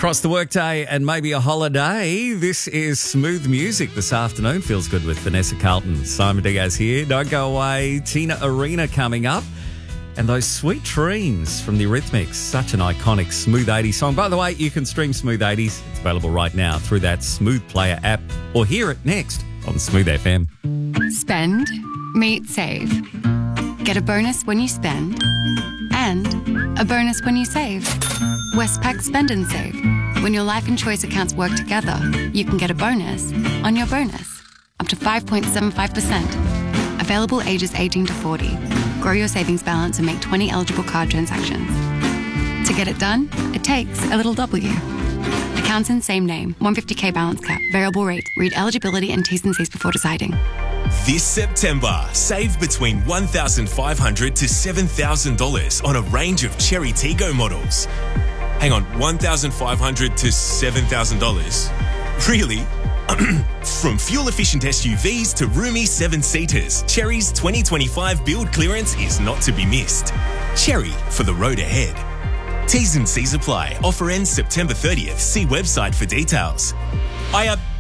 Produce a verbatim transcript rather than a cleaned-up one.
Across the workday and maybe a holiday, this is Smooth Music this afternoon. Feels good with Vanessa Carlton. Simon Diaz here. Don't go away. Tina Arena coming up. And those Sweet Dreams from the Eurythmics. Such an iconic Smooth eighties song. By the way, you can stream Smooth eighties. It's available right now through that Smooth Player app or hear it next on Smooth F M. Spend, meet, save. Get a bonus when you spend and a bonus when you save. Westpac Spend and Save. When your life and choice accounts work together, you can get a bonus on your bonus, up to five point seven five percent. Available ages eighteen to forty. Grow your savings balance and make twenty eligible card transactions. To get it done, it takes a little W. Accounts in same name, one hundred fifty thousand balance cap, variable rate. Read eligibility and T's and C's before deciding. This September, save between one thousand five hundred dollars to seven thousand dollars on a range of Cherry Tiggo models. Hang on, one thousand five hundred dollars to seven thousand dollars? Really? From fuel-efficient S U Vs to roomy seven-seaters, Cherry's twenty twenty-five build clearance is not to be missed. Cherry for the road ahead. T's and C's apply. Offer ends September thirtieth. See website for details. I, uh,